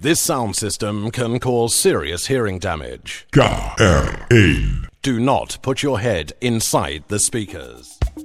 This sound system can cause serious hearing damage. KRA. Do not put your head inside the speakers.